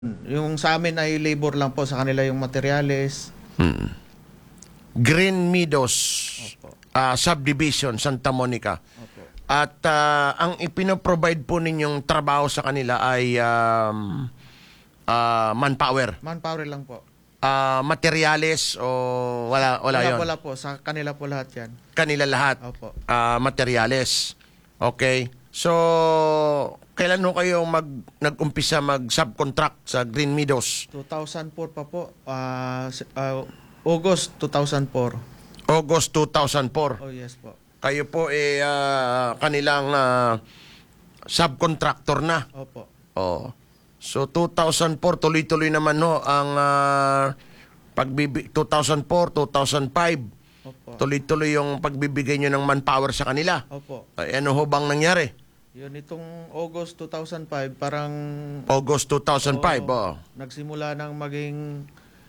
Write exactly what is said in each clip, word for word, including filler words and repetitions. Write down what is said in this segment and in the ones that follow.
Yung sa amin ay labor lang po, sa kanila yung materyales. Hmm. Green Meadows Opo. ah, Subdivision, Santa Monica. Opo. At ah, ang ipinoprovide po ninyong trabaho sa kanila ay um, ah, manpower. Manpower lang po. Ah, materyales o wala, wala, Wala, yon. wala po. Sa kanila po lahat yan. Kanila lahat. Opo. Ah, materyales. Okay. So, kailan ho kayo mag, nag-umpisa mag-subcontract sa Green Meadows? two thousand four pa po. Ah, si- ah, August two thousand four. August two thousand four. Oh, yes po. Kayo po eh ah, kanilang ah, subcontractor na. Opo. Oh. So two thousand four tuloy-tuloy naman no ang uh, pagbibi two thousand four, two thousand five. Opo. Tuloy-tuloy yung pagbibigay nyo ng manpower sa kanila. Opo. Ay, ano ho bang nangyari? Yun, itong August two thousand five, parang August two thousand five, Oo, oh. nagsimula ng maging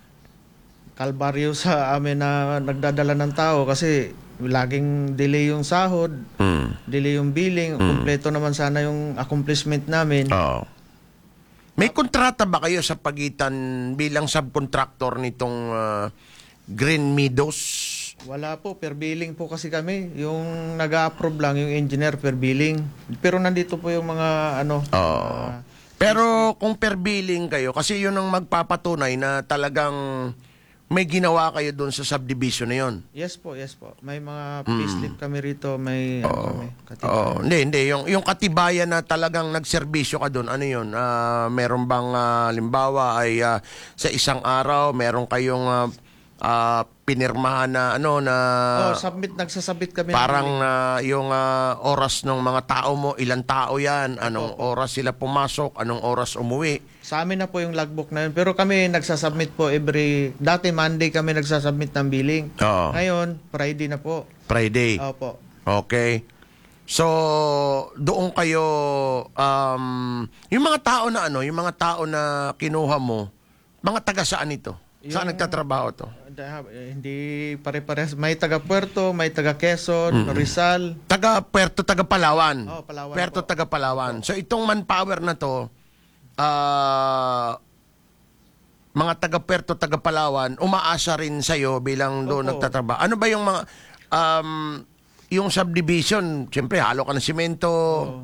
kalbaryo sa amin na nagdadala ng tao kasi laging delay yung sahod, Mm. delay yung billing, kumpleto naman sana yung accomplishment namin. Oh. May kontrata ba kayo sa pagitan bilang subcontractor nitong ah, Green Meadows? Wala po, per billing po kasi kami. Yung nag-a-approve lang, yung engineer per billing. Pero nandito po yung mga ano. Oo. ah, Pero kung per billing kayo, kasi yun ang magpapatunay na talagang may ginawa kayo doon sa subdivision na yun. yes po, yes po. May mga payslip kami rito, may ano kami. katibayan. Oo, hindi, hindi. Yung, yung katibayan na talagang nagserbisyo ka doon, ano yun? Ah, meron bang, ah, limbawa, ay ah, sa isang araw, meron kayong ah, ah, pinirmahan na, ano, na Oh, submit, nagsasubmit kami. ng parang billing. ah, yung ah, oras ng mga tao mo, ilang tao yan, anong oras sila pumasok, anong oras umuwi. Sa amin na po yung logbook na yun. Pero kami nagsasubmit po every... Dati Monday kami nagsasubmit ng billing. Oo. Ngayon, Friday na po. Friday. Opo. Okay. So, doon kayo, um, yung mga tao na ano, yung mga tao na kinuha mo, mga taga saan ito? Saan Yung- nagtatrabaho to? Da- eh, Hindi pare-pares. May taga Puerto, may taga Quezon, Rizal. Taga Puerto, taga Palawan. Oh, Palawan Puerto, po. taga Palawan. So, itong manpower na to, ah, mga taga Puerto, taga Palawan, umaasa rin sa'yo bilang doon Opo. nagtatrabaho. Ano ba yung mga, um, yung subdivision, siyempre, halo ka ng simento,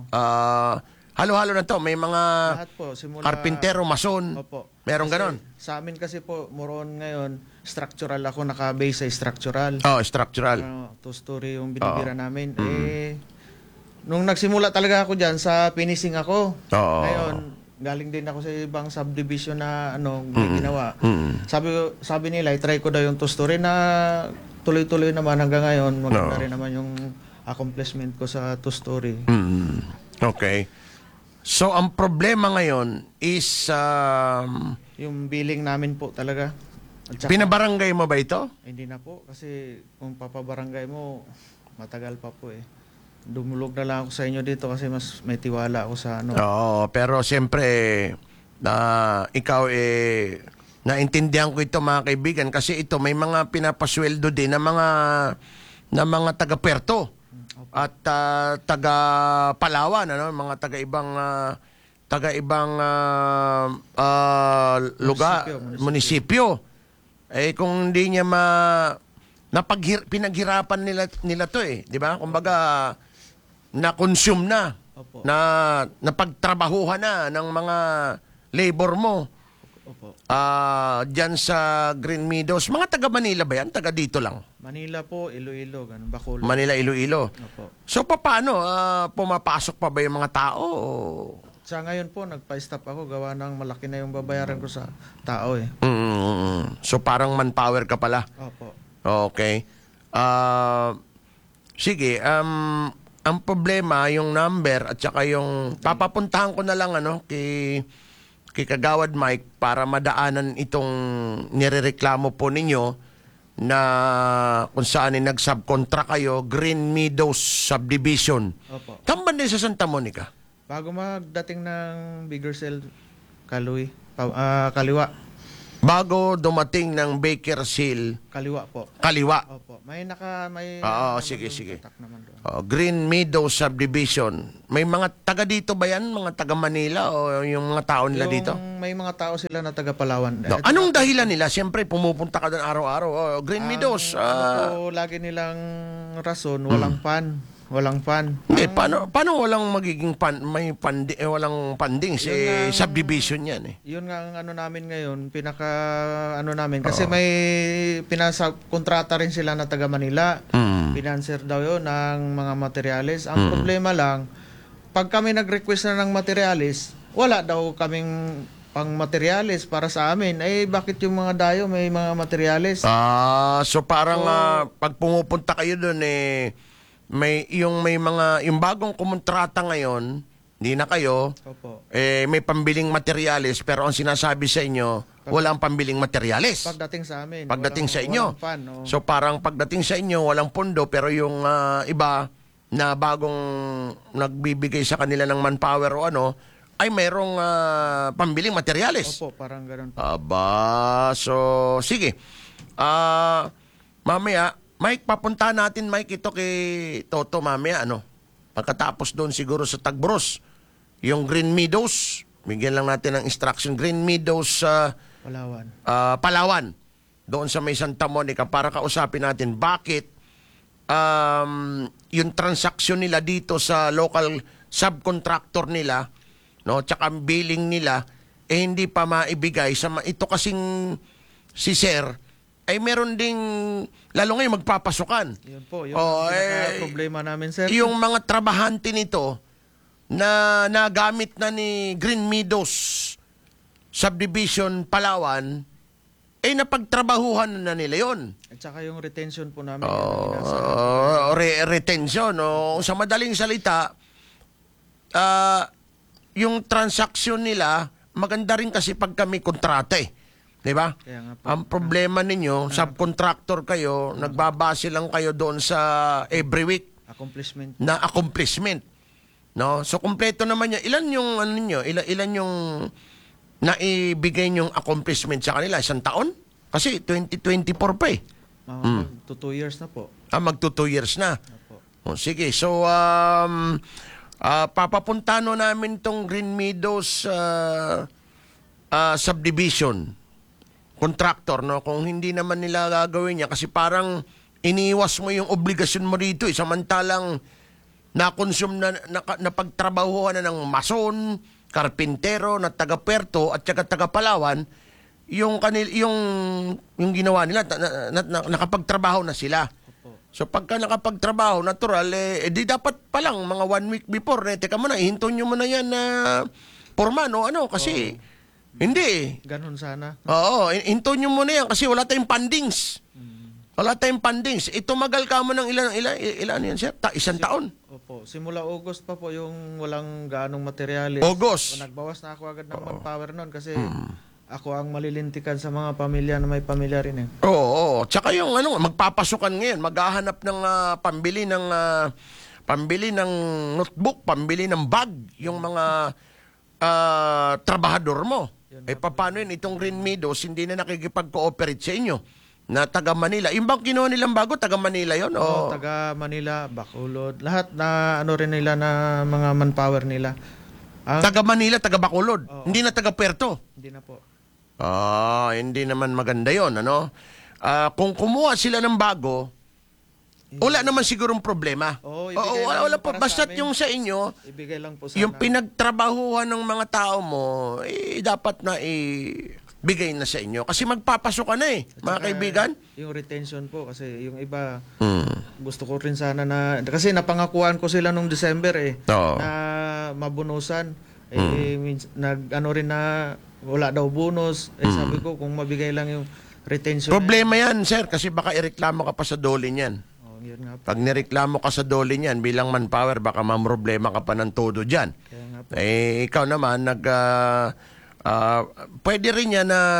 ah, halo-halo na to. May mga Lahat po. Simula... karpintero, mason. Opo. Meron Kasi ganon. Sa amin kasi po, moron ngayon, structural ako, naka-base sa structural. Oh, structural. Ano, two-story yung binibira namin. Eh, nung nagsimula talaga ako dyan, sa finishing ako. Oo. Ngayon, galing din ako sa ibang subdivision na ano, may ginawa. Mm. Sabi ko- sabi nila, i-try ko daw yung two-story na tuloy-tuloy naman hanggang ngayon. Maganda Oo. rin naman yung accomplishment ko sa two-story. Mm. Okay. So, ang problema ngayon is, um, Yung billing namin po talaga. At saka, pinabarangay mo ba ito? hindi na po kasi kung papabarangay mo, matagal pa po eh. Dumulog na lang ako sa inyo dito kasi mas may tiwala ako sa ano. Oo, pero siyempre, na ikaw eh, naintindihan ko ito mga kaibigan kasi ito may mga pinapasweldo din na mga na mga taga-Puerto at ah, taga-Palawan, ano, mga taga-ibang ah, taga-ibang ah, ah, lugar, Munisipyo, munisipyo. Eh kung hindi niya ma napaghir, pinaghirapan nila nila to eh, 'di ba? Kumbaga na-consume na, Opo. na napagtrabahuhan na ng mga labor mo. Opo. Ah, diyan sa Green Meadows. Mga taga Manila ba 'yan? Taga dito lang. Manila po, Iloilo, ganun, Bacolod. Manila, Iloilo. Opo. So paano ah, pumapasok pa ba yung mga tao? O- Sa ngayon po, nagpa-stop ako. Gawa ng malaki na yung babayaran ko sa tao eh. Mm, so parang manpower ka pala. Opo. Okay. Ah, sige, um, ang problema, yung number at saka yung papapuntahan ko na lang ano kay kay Kagawad Mike para madaanan itong nirereklamo po ninyo na kung saan ay nag-subcontract kayo, Green Meadows Subdivision. Opo. Tamban din sa Santa Monica. Bago magdating ng bigger cell, Kaloy, pa, ah, Kaliwa. Bago dumating ng Baker Seal, Kaliwa po. kaliwa. Opo. May naka may Oo, naman sige, doon, sige. tatak naman doon. Oh, Green Meadow Subdivision. May mga taga dito ba yan? Mga taga Manila o yung mga tao nila Yung dito? may mga tao sila na taga Palawan. No. Eh, Anong dahilan nila? Siyempre, pumupunta ka doon araw-araw. Oh, Green Meadows. Ang ah, ano po, lagi nilang rason, walang pan. Walang pan. Hindi, paano, paano walang magiging pan, may pandi, eh, walang panding si Yun ang- subdivision yan eh. Yun nga ang ano namin ngayon, pinaka ano namin kasi may pinasa kontrata rin sila na taga Manila. Mm. Financer daw 'yon ng mga materyales. Ang problema lang, pag kami nag-request na ng materyales, wala daw kaming pang materyales para sa amin. Eh bakit yung mga dayo may mga materyales? Ah, so parang So- ah, pag pumupunta kayo doon eh may yung may mga yung bagong kumontrata ngayon, hindi na kayo Opo. eh may pambiling materyales pero ang sinasabi sa inyo walang pambiling materyales. Pagdating sa amin, Pagdating walang- sa inyo. walang pan, oh. So parang pagdating sa inyo walang pondo pero yung ah, iba na bagong nagbibigay sa kanila ng manpower o ano ay mayroong ah, pambiling materyales. Opo, parang ganoon. Aba, so sige. Ah, mamaya, Mike, papunta natin Mike ito kay Toto mamaya ano. Pagkatapos doon siguro sa Tagboros, yung Green Meadows, bigyan lang natin ng instruction Green Meadows sa Palawan. Palawan. Doon sa may Santa Monica para kausapin natin bakit um, yung transaksyon nila dito sa local subcontractor nila, no, tsaka ang billing nila eh hindi pa maibigay sa ma- ito kasing si Sir ay meron ding lalo ngayon magpapasukan. Yun po, yun Oh, ang eh, problema namin, sir. Yung mga trabahante nito na nagamit na ni Green Meadows Subdivision Palawan eh napagtrabahuhan na nila yon. At saka yung retention po namin. Oh, yun ang inasa- re- retention. No? Sa madaling salita, ah, yung transaksyon nila, maganda rin kasi pag kami kontrata eh. Di ba? Kaya nga po. Ang problema ninyo, subcontractor kayo, nagbabase lang kayo doon sa every week Accomplishment. na accomplishment. No? So kumpleto naman niya. Ilan yung ano niyo? Ilan ilan yung naibigay yung accomplishment sa kanila? Isang taon? Kasi twenty twenty-four pa eh. Mga Hmm. to two years na po. Ah, magto two years na. Opo. O, sige, so um, ah, papapunta no namin tong Green Meadows ah, ah, subdivision contractor, no? Kung hindi naman nila gagawin niya kasi parang iniiwas mo yung obligasyon mo rito eh. Samantalang na-consume na, na, napagtrabahuhan na ng mason, karpintero, na taga-Puerto at saka taga-Palawan, yung, kanil, yung, yung ginawa nila, na, na, na, na, nakapagtrabaho na sila. Opo. So pagka nakapagtrabaho, natural, eh, eh di dapat pa lang, mga one week before, eh, teka muna, ihinto nyo muna yan na forman o ano, kasi hindi eh. Ganon sana. Oo, in- hinto nyo muna yan kasi wala tayong fundings. Wala tayong fundings. Ito magal ka mo ng ilan, ilan, ilan yan siya? Ta- isang taon. Opo. Simula August pa po yung walang ganong materyales. August. Nagbawas na ako agad ng manpower noon kasi ako ang malilintikan sa mga pamilya na may pamilya rin eh. Oo, oo. Tsaka yung ano, magpapasukan ngayon, maghahanap ng ah, pambili ng ah, pambili ng notebook, pambili ng bag, yung mga ah, trabahador mo. Eh paano yun? Itong Green Meadows, hindi na nakikipag-cooperate sa inyo na taga Manila. Yung bang kinuha nilang bago, taga Manila yon? Oo, O taga Manila, Bacolod, lahat na ano rin nila na mga manpower nila. Ang, taga Manila, taga Bacolod. Oo. Hindi na taga Puerto. hindi na po. Ah, hindi naman maganda yon, ano? Ah, kung kumuha sila ng bago, wala naman sigurong problema. Oo, Oo, ibigay wala, lang wala po. para sa Basta't amin. yung sa inyo, Ibigay lang po sana. yung pinagtrabahuhan ng mga tao mo, eh, dapat na ibigay na sa inyo. Kasi magpapasok ka na eh, mga Tsaka, kaibigan. Yung retention po kasi yung iba Hmm. gusto ko rin sana na kasi napangakuan ko sila nung December eh Oo. na mabunusan eh mins- nag ano rin na wala daw bonus eh sabi ko kung mabigay lang yung retention Problema yan, sir, kasi baka ireklamo ka pa sa dole niyan. oh, yun nga po. Pag nireklamo ka sa dole niyan bilang manpower, baka mamroblema ka pa ng todo dyan. Kaya nga po. Eh, ikaw naman, nag, ah, ah, pwede rin yan na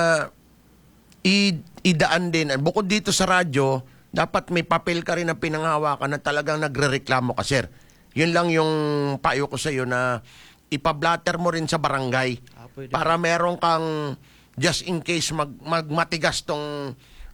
i- idaan din. Bukod dito sa radyo, dapat may papel ka rin na pinanghawakan na talagang nagrereklamo ka, sir. Yun lang yung payo ko sa iyo na ipablatter mo rin sa barangay Ah, pwede. para meron kang just in case mag, magmatigas tong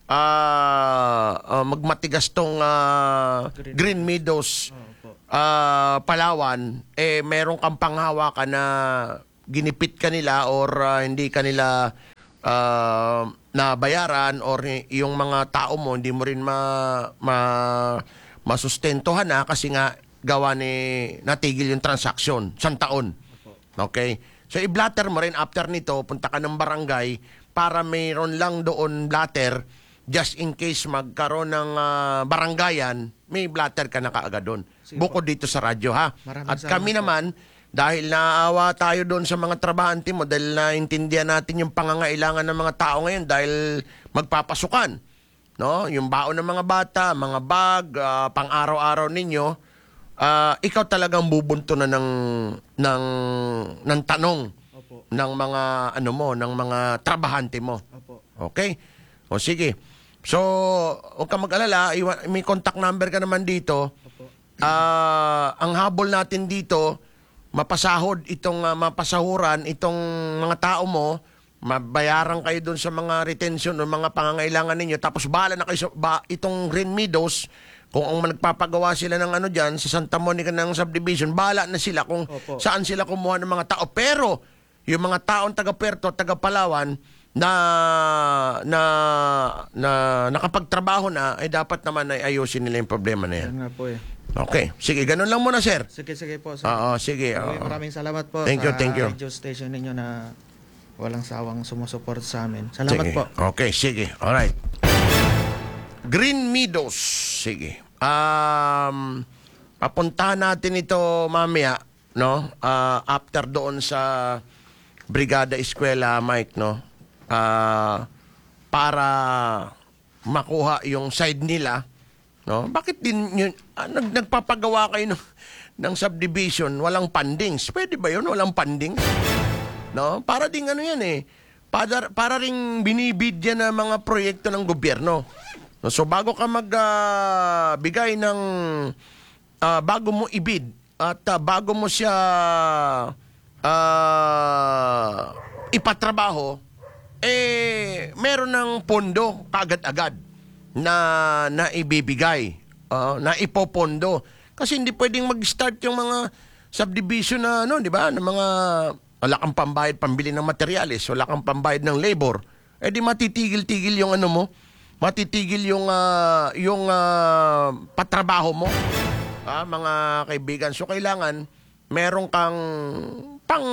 ah, ah, magmatigas tong ah, Green. Green Meadows Opo. ah, Palawan, eh meron kang panghawakan na ginipit ka nila or ah, hindi ka nila ah, nabayaran or yung mga tao mo hindi mo rin ma, ma masustentuhan na kasi nga gawa ni natigil yung transaksyon isang taon. Okay? So i-blatter mo rin after nito, punta ka ng barangay para mayroon lang doon blatter just in case magkaroon ng ah, barangayan, may blatter ka na kaagad doon. Sige Bukod dito sa radyo ha. Maraming At salamat kami po. naman, dahil naawa tayo doon sa mga trabahante mo, dahil naintindihan natin yung pangangailangan ng mga tao ngayon dahil magpapasukan. No? Yung baon ng mga bata, mga bag, ah, pang-araw-araw ninyo, ah, ikaw talagang bubunto na ng, ng, ng tanong Opo. ng mga ano mo, ng mga trabahante mo. Opo. Okay? O sige. So, huwag ka mag-alala, iwa- may contact number ka naman dito. Opo. Ah, ang habol natin dito, mapasahod itong ah, mapasahuran itong mga tao mo, mabayaran kayo doon sa mga retention o mga pangangailangan ninyo, tapos bahala na kayo sa ba, itong Green Meadows, kung ang nagpapagawa sila ng ano dyan, sa Santa Monica ng subdivision, bahala na sila kung Opo. saan sila kumuha ng mga tao. Pero, yung mga taong taga Puerto, taga Palawan, na na na nakapagtrabaho na, ay dapat naman ay ayusin nila yung problema na yan. Yan nga po eh. Okay. Sige, ganun lang muna, sir. Sige, sige po. Sir. Oo, sige. Maraming, oo. maraming salamat po Thank you, sa thank you. radio station ninyo na walang sawang sumusuport sa amin. Salamat Sige. po. Okay, sige. Alright. Green Meadows. Sige. Um, papuntahan natin ito mamaya, no? Ah, after doon sa Brigada Eskwela, Mike, no? Ah, para makuha yung side nila, no? Bakit din yun, ah, nag, nagpapagawa kayo ng, ng subdivision, walang fundings? Pwede ba yun? Walang fundings? No? Para ding ano yan eh. Para, para ring binibidyan ng mga proyekto ng gobyerno. No? So bago ka magbigay ng ah, bago mo ibid at ah, bago mo siya ah, ipatrabaho, eh meron ng pondo kaagad-agad na na ibibigay, ah, na ipopondo. Kasi hindi pwedeng mag-start yung mga subdivision na ano, di ba? Ng mga wala kang pambayad pambili ng materyales, wala kang pambayad ng labor, eh di matitigil-tigil yung ano mo, matitigil yung ah, yung ah, patrabaho mo. Ah, mga kaibigan, so kailangan meron kang pang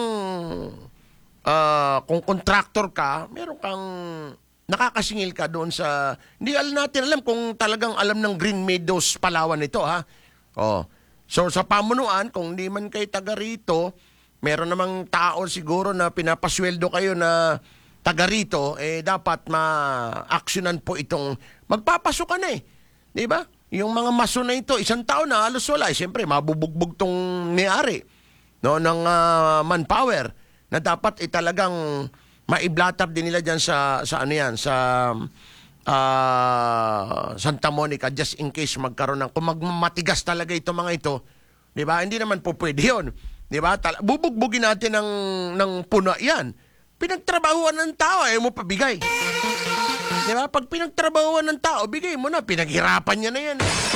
ah, kung contractor ka, meron kang nakakasingil ka doon sa hindi alam natin alam kung talagang alam ng Green Meadows Palawan ito ha. Oh. So sa pamunuan, kung di man kayo taga rito, meron namang tao siguro na pinapasweldo kayo na taga rito, eh dapat ma-actionan po itong magpapasok ka na eh. Di ba? Yung mga maso na ito, isang taon na halos wala. Eh, siyempre, mabubugbog tong niyari, no, ng ah, manpower na dapat eh, talagang maiblatar din nila dyan sa, sa ano yan, sa ah, Santa Monica, just in case magkaroon ng, kung magmatigas talaga ito mga ito, di ba? Hindi naman po pwede yun. Di ba? Tal- bubugbugin natin ng, ng puna yan. Pinagtrabahuan ng tao, ayaw mo pabigay. Di ba? Pag pinagtrabahuan ng tao, bigay mo na. Pinaghirapan niya na yan.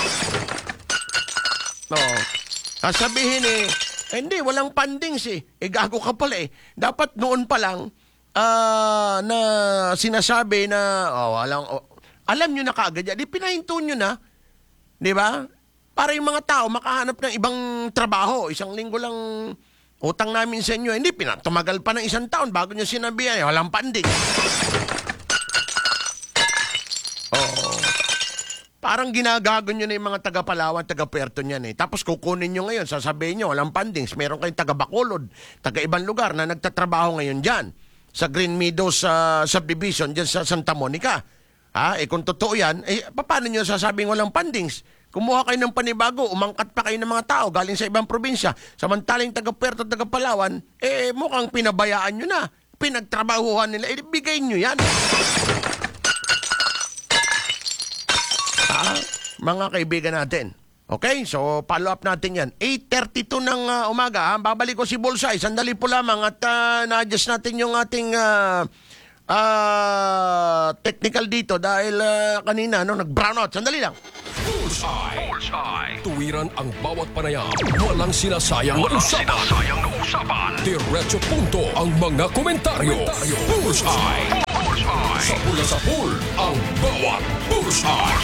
No. Sasabihin eh, eh, hindi, walang fundings eh. Eh, gago ka pala eh. Dapat noon pa lang, ah, na sinasabi na, oh, walang, oh, alam nyo na kaagad yan. Di pinahinto nyo na. Di ba? Para yung mga tao makahanap ng ibang trabaho. Isang linggo lang utang namin sa inyo. Hindi, pinatumagal pa ng isang taon bago nyo sinabihan. Eh, walang funding. Oo. Parang ginagago nyo na yung mga taga-Palawan, taga-Puerto niyan eh. Tapos kukunin nyo ngayon, sasabihin nyo, walang fundings. Meron kayong taga-Bacolod, taga-ibang lugar na nagtatrabaho ngayon dyan. Sa Green Meadows uh, subdivision, dyan sa Santa Monica. Ha? Eh kung totoo yan, eh paano nyo sasabing walang fundings? Kumuha kayo ng panibago, umangkat pa kayo ng mga tao galing sa ibang probinsya. Samantalang taga-Puerto, taga-Palawan, eh mukhang pinabayaan nyo na. Pinagtrabahuhan nila, eh bigay nyo yan. Ah, mga kaibigan natin. Okay, so follow up natin yan. eight thirty-two ng uh, umaga, ha? Babalik ko si Bulsay. Sandali po lamang at uh, na-adjust natin yung ating uh, ah, technical dito dahil ah, kanina no, nag-brownout. Sandali lang. Bullseye. Bullseye. Tuwiran ang bawat panayam. Walang sinasayang na usapan. Walang sinasayang na usapan. Diretso punto ang mga komentaryo. Bullseye. Bullseye. Sa pula sa pool, ang bawat Bullseye.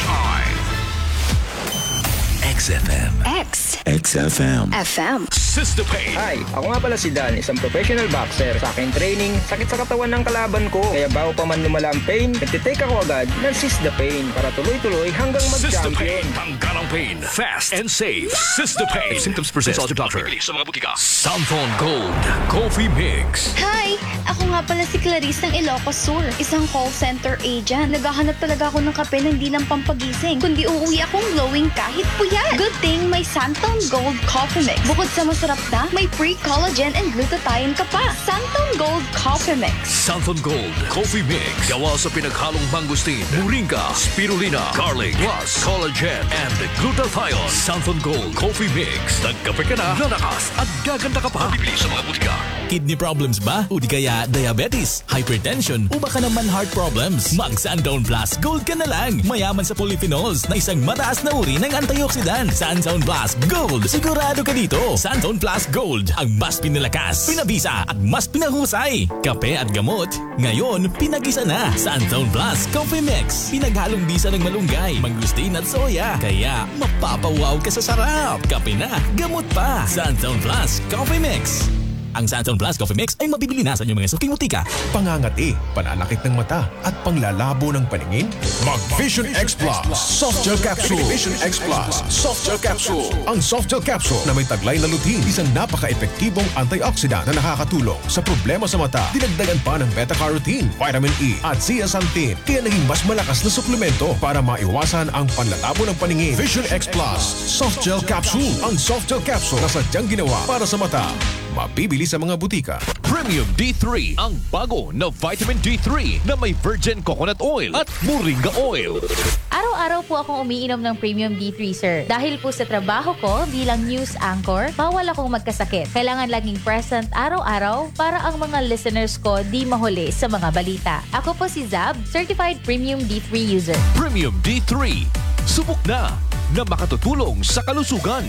X F M. X. X F M. F M. Sister Pain. Hi, ako nga pala si Dan, isang professional boxer. Sa aking training, sakit sa katawan ng kalaban ko. Kaya bago pa man lumala ang pain, nagtitake ako agad ng Sister Pain para tuloy-tuloy hanggang Sister mag-champion. Pain. Tanggal ang pain. Fast and safe. Sister Pain. If symptoms persist, consult your doctor. Sa mga butika. Santhon Gold. Coffee Mix. Hi! Ako nga pala si Clarice ng Ilocos Sur, isang call center agent. Naghahanap talaga ako ng kape na hindi lang pampagising, kundi uuwi akong glowing kahit puyat. Good thing may Santon Gold Coffee Mix. Bukod sa masarap na, may free collagen and glutathione ka pa. Santon Gold Coffee Mix. Santhon Gold Coffee Mix. Gawa sa pinaghalong mangustin, moringa, spirulina, garlic, plus collagen and glutathione. Santhon Gold Coffee Mix. Nagkape ka na, lalakas at gaganda ka pa. Bibili sa mga butika. Kidney problems ba? O di kaya diabetes, hypertension, o baka naman heart problems? Mag Sandown Plus Gold ka na lang. Mayaman sa polyphenols na isang mataas na uri ng antioxidant. Sandown Plus Gold. Sigurado ka dito. Sandown Plus Gold. Ang mas pinalakas, pinabisa at mas pinahusay. Kape at gamot. Ngayon, pinagisa na. Sandown Plus Coffee Mix. Pinaghalong bisa ng malunggay, mangustin at soya. Kaya mapapawaw ka sa sarap. Kape na, gamot pa. Sandown Plus Coffee Mix. Ang Santon Plus Coffee Mix ay mabibili na sa inyong mga suking butika. Pangangati, pananakit ng mata, at panglalabo ng paningin? Mag Vision X Plus Soft Gel Capsule. Vision X Plus Soft Gel Capsule. Ang Soft Gel Capsule na may taglay na lutein, isang napaka-epektibong antioxidant na nakakatulong sa problema sa mata. Dinagdagan pa ng beta-carotene, vitamin E, at zeaxanthin, kaya naging mas malakas na suplemento para maiwasan ang panlalabo ng paningin. Vision X Plus Soft Gel Capsule. Ang Soft Gel Capsule na sadyang ginawa para sa mata. Mabibili sa mga butika. Premium D three, ang bago na vitamin D three na may virgin coconut oil at moringa oil. Araw-araw po akong umiinom ng Premium D three, sir. Dahil po sa trabaho ko bilang news anchor, bawal akong magkasakit. Kailangan laging present araw-araw para ang mga listeners ko di mahuli sa mga balita. Ako po si Zab, Certified Premium D three user. Premium D three, subok na na makatutulong sa kalusugan.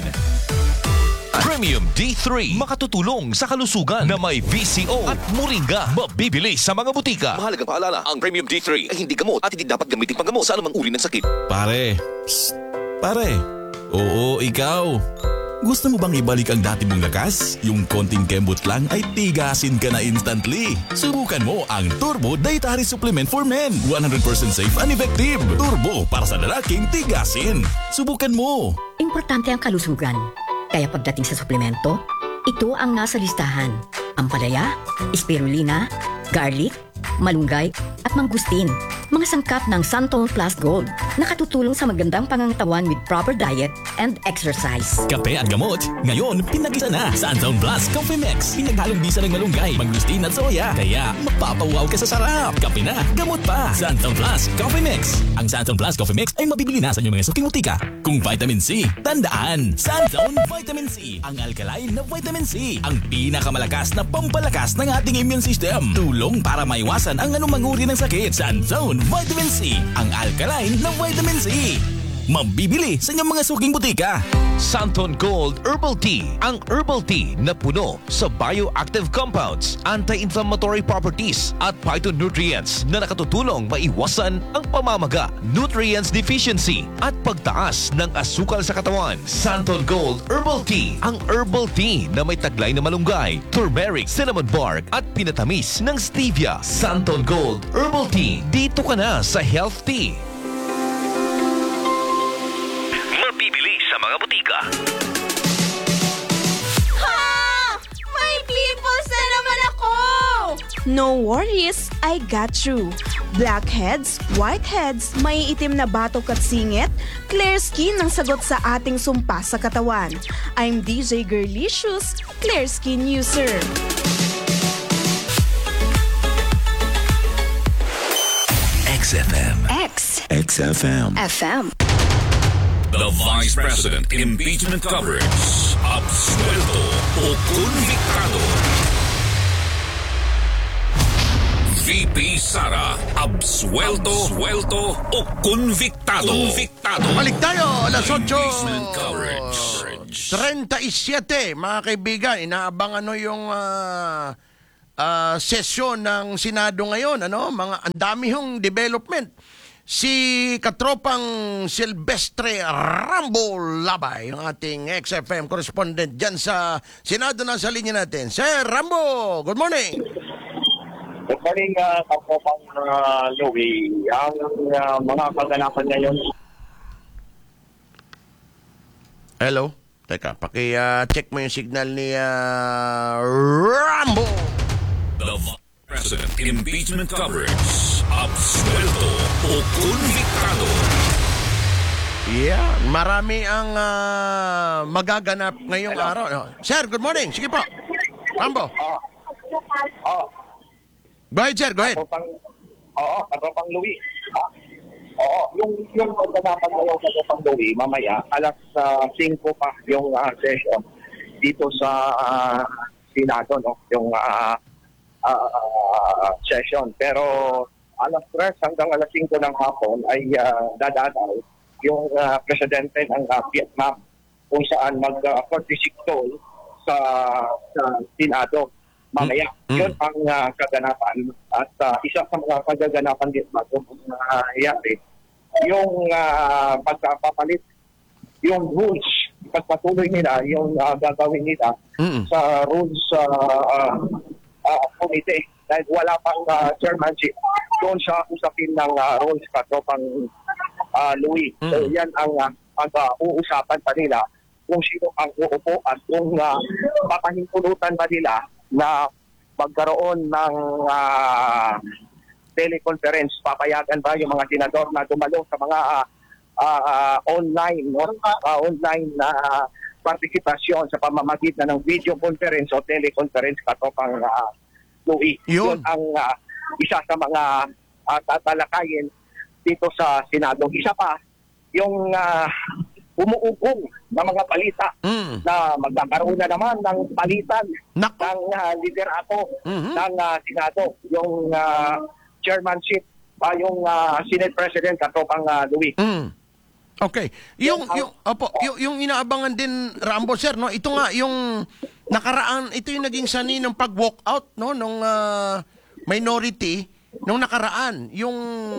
Premium D three, makatutulong sa kalusugan na may V C O at moringa. Mabibili sa mga butika. Mahalagang paalala, ang Premium D three ay hindi gamot at hindi dapat gamitin panggamot sa anumang uri ng sakit. Pare, psst, pare. Oo, ikaw. Gusto mo bang ibalik ang dati mong lakas? Yung konting kembot lang ay tigasin ka na instantly. Subukan mo ang Turbo Dietary Supplement for Men. one hundred percent safe and effective. Turbo para sa lalaking tigasin. Subukan mo. Importante ang kalusugan. Kaya pagdating sa suplemento, ito ang nasa listahan. Ampalaya, spirulina, garlic, malunggay, at mangustin. Mga sangkap ng Santon Plus Gold. Nakatutulong sa magandang pangangatawan with proper diet and exercise. Kape at gamot. Ngayon, pinagisa na. Santon Plus Coffee Mix. Pinaghalong bisa ng malunggay, mangustin at soya. Kaya mapapawaw ka sa sarap. Kape na, gamot pa. Santon Plus Coffee Mix. Ang Santon Plus Coffee Mix ay mabibili na sa inyong mga suking butika. Kung vitamin C, tandaan. Santon Vitamin C. Ang alkaline na vitamin C. Ang pinakamalakas na pampalakas ng ating immune system. Tulong para maiwasan ang anumang uri ng sakit. Santon Vitamin C. Ang alkaline na vitamin C. Mabibili sa inyong mga suking butika. Santon Gold Herbal Tea. Ang herbal tea na puno sa bioactive compounds, anti-inflammatory properties at phytonutrients na nakatutulong maiwasan ang pamamaga, nutrients deficiency at pagtaas ng asukal sa katawan. Santon Gold Herbal Tea. Ang herbal tea na may taglay na malunggay, turmeric, cinnamon bark at pinatamis ng stevia. Santon Gold Herbal Tea. Dito ka na sa Health Tea. Mabibili sa mga butika. Ha! May pimples na naman ako! No worries, I got you. Blackheads, whiteheads, may itim na batok at singit, clear skin ang sagot sa ating sumpa sa katawan. I'm D J Girlicious, Clear Skin User. X F M. X. X F M. F M. The Vice President Impeachment Coverage. Absuelto o konviktado. V P Sara, absuelto, suelto o konviktado. Konviktado. Balik tayo, alas otso Impeachment coverage. thirty-seven, mga kaibigan. Inaabangan ano yung uh, uh, sesyon ng Senado ngayon. Ano? Mga, ang dami yung development. Si katropang Silvestre Rambo Labay, yung ating X F M correspondent dyan sa Senado, na sa linya natin. Sir Rambo, good morning. Good morning, uh, katropang uh, Louie. Ang uh, mga kaganapan ngayon. Hello? Teka, paki-check uh, mo yung signal ni uh, Rambo. The President Impeachment coverage. Absuelto o konviktado. Yeah, marami ang uh, magaganap ngayong Hello. araw. No. Sir, good morning. Sige po. Rambo. Oo. Oh. Go ahead, sir. Go ahead. Katropang, oo, katropang Louie. Ah. Oo, yung yung kaganapan ngayon katropang Louie, mamaya, alas uh, singko pa yung uh, session dito sa uh, Senado, no? Yung uh, uh, uh, session. Pero alas tres hanggang alas singko ng hapon ay uh, dadadaw yung uh, presidente ng uh, Vietnam kung saan mag-forty-six uh, toll sa, sa Senado mamaya. Mm-hmm. Yun ang uh, kaganapan. At uh, isa sa mga kaganapan din bago nangyayari, yung uh, pagkapapalit, yung rules, pagpatuloy nila, yung uh, gagawin nila mm-hmm. sa rules uh, uh, uh, committee. Dahil wala pang uh, chairmanship doon sa usapin ng uh, rules katropang uh, Louie. Mm. So yan ang uh, pag-uusapan uh, pa nila kung sino ang uupo at kung uh, papahintulutan ba nila na magkaroon ng uh, teleconference. Papayagan ba yung mga senador na dumalo sa mga uh, uh, online no? uh, online na uh, partisipasyon sa pamamagitan ng video conference o teleconference katropang uh, Louie. Yun. Yun ang uh, isa sa mga uh, tatalakayin dito sa Senado. Isa pa, yung uh, umuugong na mga balita mm. na magkakaroon na naman ng palitan Nak- ng uh, liderato mm-hmm. ng uh, Senado. Yung uh, chairmanship, uh, yung uh, Senate President katropang uh, Louie. Mm. Okay. Yung, yung, opo, yung, yung inaabangan din, Rambo, sir, no? Ito nga, yung nakaraan, ito yung naging sani ng pag-walk out, no? Nung uh, minority, nung nakaraan, yung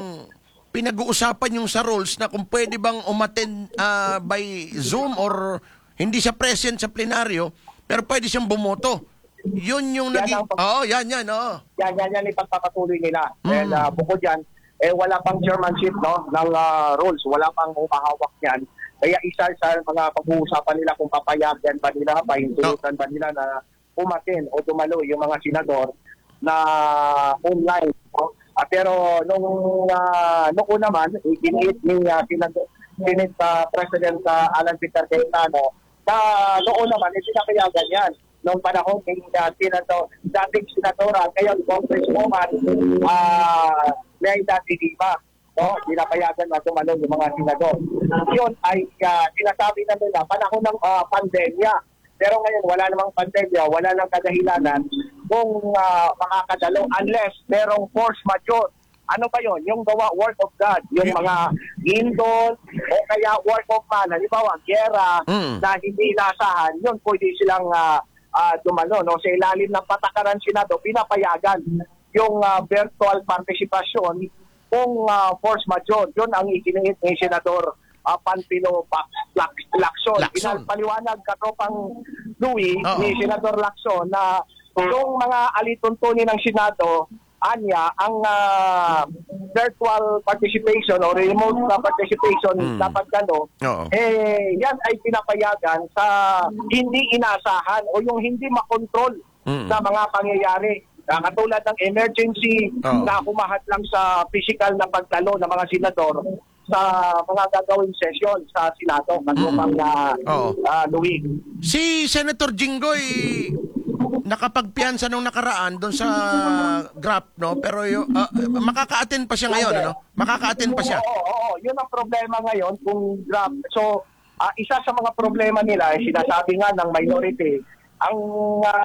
pinag-uusapan yung sa rules na kung pwede bang umattend uh, by Zoom or hindi siya present sa plenaryo, pero pwede siyang bumoto. Yun yung yan naging... Oo, oh, yan, yan, oo. Oh. Yan, yan, yan, ipagpapatuloy nila. Mm. And uh, bukod yan, eh wala pang chairmanship no ng uh, rules, wala pang umahawak niyan. Kaya isa sa mga pag-uusapan nila kung papayagan ba nila, pahintulutan ba nila na umatin o dumalo yung mga senador na online. No? Ah, pero nung uh, noon naman, iginiit ni uh, Senate, Senate uh, President uh, Alan Peter Cayetano na noon naman, eh, pinapayagan yan. Noong panahon ng uh, senator, dating senadora, ngayon congresswoman, uh, Leida de Lima, no? Pinapayagan na tumalong yung mga senador. Yun ay uh, sinasabi na nila, panahon ng uh, pandemya. Pero ngayon, wala namang pandemya, wala nang kadahilanan kung uh, makakadalo unless merong force majeure. Ano ba yun? Yung gawa work of God, yung mga indol o kaya work of man, halimbawa, gera mm. na hindi inasahan, yun pwede silang uh, uh, dumalo. No? Sa ilalim ng patakaran Senado, pinapayagan yung uh, virtual participation kung uh, force majeure. Yun ang ikiniit ni Senador uh, Panfilo Lacson. Pinapaliwanag katropang Louie Uh-oh. ni Senador Lacson na yung mga alituntunin ng Senado, anya, ang uh, virtual participation o remote uh, participation mm. dapat gano, Uh-oh. eh, yan ay pinapayagan sa hindi inasahan o yung hindi makontrol mm. sa mga pangyayari. Uh, katulad ng emergency Uh-oh. na humahat lang sa physical na pagdalo ng mga senador sa mga gagawing session sa Senado. Katulad na uh, Louie. Si Senator Jinggoy nakapagpiyansa nung nakaraan doon sa Grab, no? Pero yung, uh, makaka-attend pa siya ngayon, ano? Makaka-attend pa siya. Oo, oo, oo. Yun ang problema ngayon kung Grab. So, uh, isa sa mga problema nila, eh, sinasabi nga ng minority, ang uh,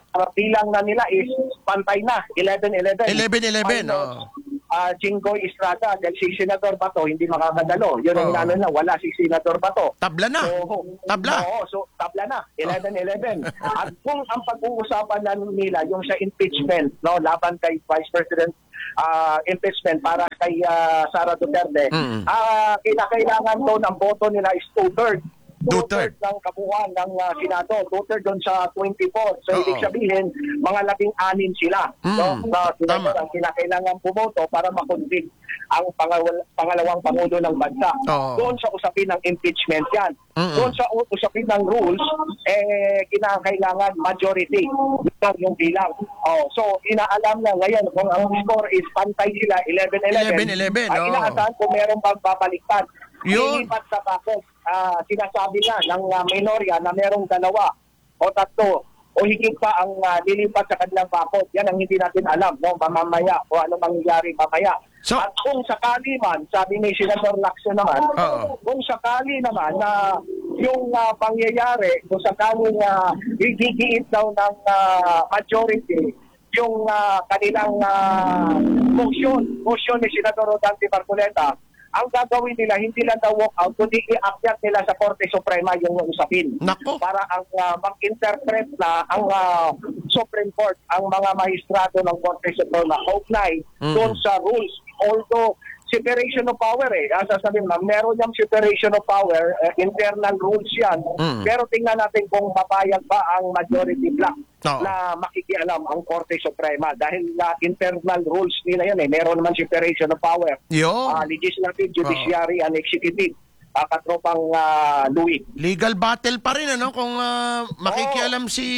uh, bilang na nila is pantay na, eleven eleven. eleven eleven, Minus, oo. uh, Jinggoy Estrada, dahil si Senador Bato hindi makakadalo. Yun ang Oo. inano na, wala si Senador Bato. Tabla na. So, Tabla. Oo, so tabla na, eleven eleven. At kung ang pag-uusapan na nila, yung sa impeachment, no, laban kay Vice President uh, impeachment para kay uh, Sara Duterte, Mm. ah kinakailangan to ng boto nila is two-thirds. Two-thirds. ng kabuuan ng uh, Senado, two-thirds doon sa twenty-four. So, Oo. ibig sabihin, mga labing-anin sila. Mm. No? Sa Tama. Senado, ang kinakailangan bumoto para makonvict ang pangawal- pangalawang pangulo ng bansa. Oo. Doon sa usapin ng impeachment yan. Mm-mm. Doon sa u- usapin ng rules, eh, kinakailangan majority. Yun yung bilang. Oh, so, inaalam na ngayon kung ang score is pantay sila, eleven eleven. eleven eleven, Ay oo. inaasahan kung meron bang babaliktad. Yun. Lilipat sa bakit. Ah, sinasabi nga ng uh, minorya na merong dalawa o tatlo o higit pa ang uh, lilipat sa kanilang bakod. Yan ang hindi natin alam, no? Mamamaya o ano mangyayari mamaya. So, At kung sakali man, sabi ni Senator Lacson naman, Oo. kung sakali naman na yung uh, pangyayari, kung sakali na uh, gigiit daw ng uh, majority yung uh, kanilang uh, motion, motion ni Senator Rodante Marcoleta, ang gagawin nila, hindi lang daw walk out, kundi i-akyat nila sa Korte Suprema yung usapin. Nako. Para ang uh, mag-interpret na ang uh, Supreme Court, ang mga maestrado ng Korte Suprema, kaugnay Mm. doon sa rules. Although, separation of power eh. Ang sasabihin na, meron yung separation of power, uh, internal rules yan. Mm. Pero tingnan natin kung papayag ba ang majority block Oo. na makikialam ang Korte Suprema. Dahil na internal rules nila yan eh. Meron naman separation of power. Yun. Uh, legislative, judiciary, and executive. Uh, katropang uh, Louis. Legal battle pa rin, ano? Kung ah, makikialam si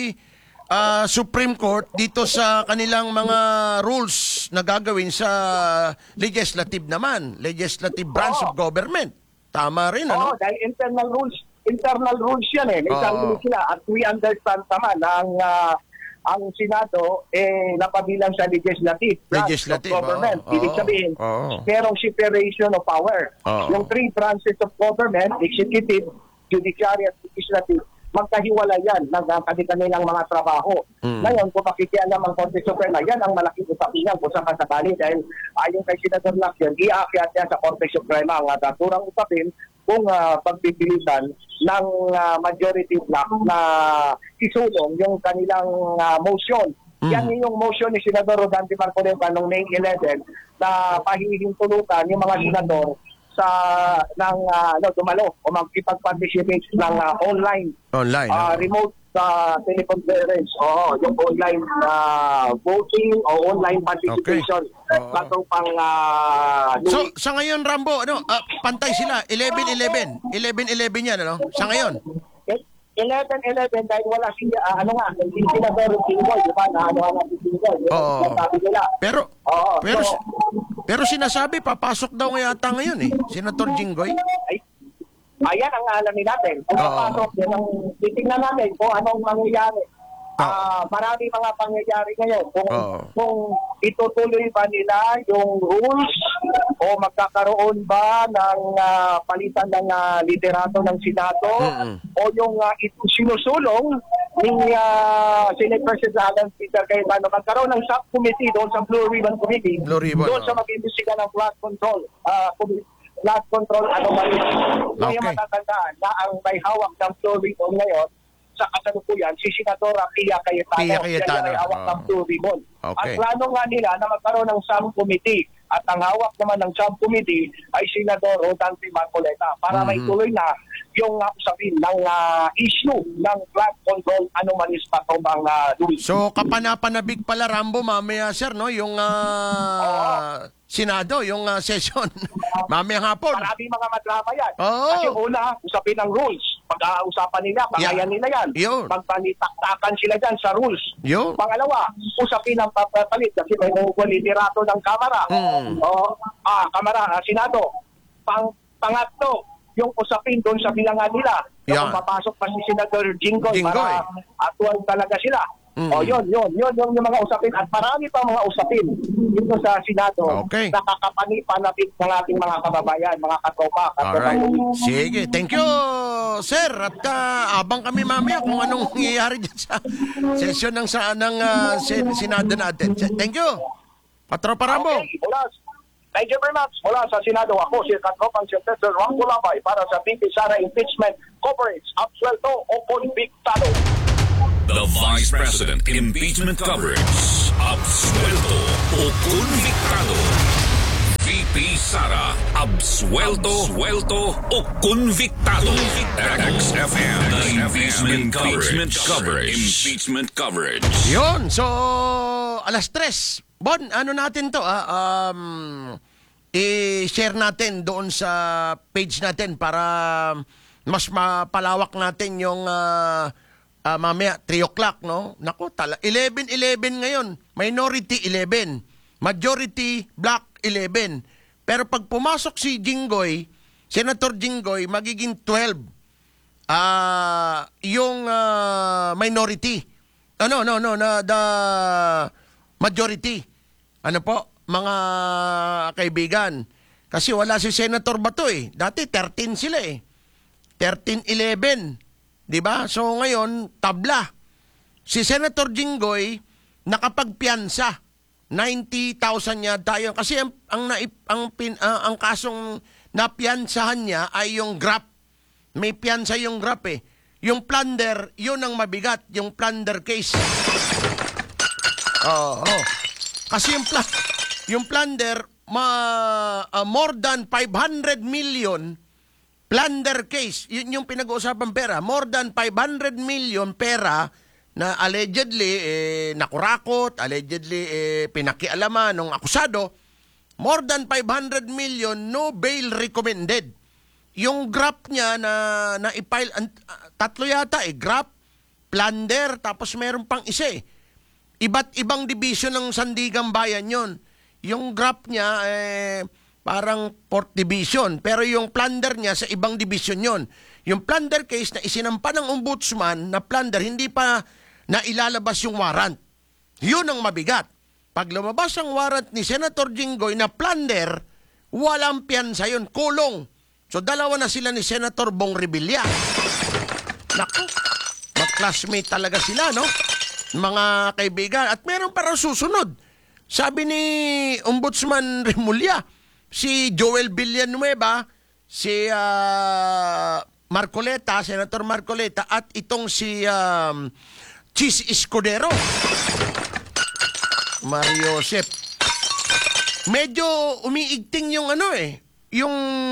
ah, Supreme Court dito sa kanilang mga rules na gagawin sa legislative naman. Legislative branch Oo. of government. Tama rin, Oo, ano? dahil internal rules, internal rules yan eh. May Oo. sarili sila. At we understand naman na ang, ah, ang Senado eh napabilang sa legislative branch Legislative, of government. oo. Ibig Oo. sabihin, Oo. merong separation of power. Oo. Yung three branches of government, executive, judiciary, at legislative, magkahiwalay yan ng uh, kanilang mga trabaho. Mm. Ngayon, kung makikialam ang Korte Suprema, yan ang malaking usapinan kung saan kasakali dahil ayon kay Senator Lacson, iakyat niya sa Korte Suprema ang uh, naturang usapin kung uh, pagpipilitan ng uh, majority block na isulong yung kanilang uh, motion. Mm. Yan yung motion ni Senador Rodante Marcoleta noong May eleven na pahihintulutan yung mga senador sa ng uh, ano, dumalo o mag-participate ng uh, online Online. uh, oo. remote sa teleconference. Oo, yung online uh, voting o online participation. Okay. Oo. Bago pang uh, So, sa ngayon, Rambo, ano, ah, pantay sila. eleven eleven. eleven eleven yan, ano? Sa ngayon. eleven eleven dahil wala si uh, ano nga, hindi sila pero Jinggoy, di ba? Na ano nga si Jinggoy. Oo. Sabi nila. Pero, Oo, pero, so, pero sinasabi, papasok daw nga yata ngayon, eh. Senator Jinggoy. ay, ayan ang alamin natin. Kung Oo. papasok, yan ang titingnan natin kung anong mangyayari. Ah, marami mga pangyayari ngayon. Kung, Oo. kung itutuloy ba nila yung rules o magkakaroon ba ng ah, palitan ng ah, liderato ng Senado Mm-mm. o yung uh, sinusulong ni uh, Senate President Alan Peter Cayetano magkaroon ng subcommittee doon sa Blue Ribbon Committee Blue Ribbon, doon sa oo. mag-imbestiga ng flood control uh, flood control anomaly. Ngayon Okay. matatandaan na ang may hawak ng Blue Ribbon ngayon sa kasalukuyan, si Senadora Pia Cayetano. Pia Cayetano, Siya yung may hawak oo. ng Blue Ribbon. Okay. At plano nga nila na magkaroon ng subcommittee. At ang hawak naman ng subcommittee ay Senador Rodante Marcoleta para Mhm. may tuloy na yung uh, usapin ng uh, issue ng flood control anomalies pa ito mga Luis. So, kapanapanabig pala, Rambo, mamaya, sir, no? Yung ah, Senado, yung ah, session. Mamayang hapon. Maraming mga madrama yan. Oo. Kasi una, usapin ng rules. Pag-uusapan nila, pangayan Yeah. nila yan. Yun. Pagpanitaktakan sila dyan sa rules. Yun. Pangalawa, usapin ng papalit kasi may mga liderato ng Kamara. Mm. O, ah, Kamara, ah, Senado. Pang, pangatlo, yung usapin doon sa bilangan nila. Yan. Kung papasok pa si Senator Jinggoy, Jinggoy. para atuan talaga sila. Mm. O yun, yun, yun, yun yung mga usapin. At marami pa mga usapin dito sa Senado Okay. na kakapanipanapit ng ating mga kababayan, mga katropa. Alright. Sige, thank you, sir. At ah, abang kami mamaya kung anong nangyayari dyan sa session ng, sa, ng ah, sen- Senado natin. Thank you. Patropa Rambo. Okay, mula, thank you very much. Mula sa Senado, ako si Katropang si Pedro Rambo Labay para sa B P Sara Impeachment Coverage. Absuelto o konbiktado. The Vice President Impeachment Coverage. Absuelto o convictado. V P Sara, absuelto, suelto o convictado. X F M, the Impeachment Coverage. Impeachment Coverage. Yun, so alas tres. Bon, ano natin to? Ah, um, i-share natin doon sa page natin para mas mapalawak natin yung uh, uh, mamaya three o'clock, no? Naku, tala, eleven eleven ngayon. Minority eleven. Majority black eleven. Pero pag pumasok si Jinggoy, Senator Jinggoy, magiging twelve. Ah, uh, yung uh, minority. Ano, no, no, no, the majority. Ano po, mga kaibigan. Kasi wala si Senator Bato eh. Dati thirteen sila eh. thirteen eleven. Diba? So ngayon, tabla. Si Senator Jinggoy, nakapagpiansa. ninety thousand niya tayo. Kasi ang, ang, naip, ang, pin, uh, ang kasong napiansahan niya ay yung grap. May piansa yung grap eh. Yung plunder, yun ang mabigat. Yung plunder case. Oo. Oh, oh. Kasi yung, pla- yung plunder, ma, uh, more than five hundred million plunder case. Yun yung pinag-uusapan pera. More than five hundred million pera na allegedly eh, nakurakot, allegedly eh, pinakialaman ng akusado. More than five hundred million, no bail recommended. Yung graph niya na, na ipile, uh, tatlo yata eh, graph, plunder, tapos meron pang isa eh. Iba't ibang division ng Sandigang Bayan yon. Yung graph niya, eh, parang fourth division. Pero yung plunder niya sa ibang division yon. Yung plunder case na isinampa ng ombudsman na plunder, hindi pa na ilalabas yung warrant. Yun ang mabigat. Pag lumabas ang warrant ni Senator Jinggoy na plunder, walang piyansa yun, kulong. So dalawa na sila ni Senator Bong Revilla. Naku, mag-classmate talaga sila, no? Mga kaibigan. At meron para susunod. Sabi ni Ombudsman Remulla, si Joel Villanueva, si uh, Marcoleta, Senator Marcoleta, at itong si um, Chis Escudero. Mario Josep. Medyo umiigting yung ano eh, yung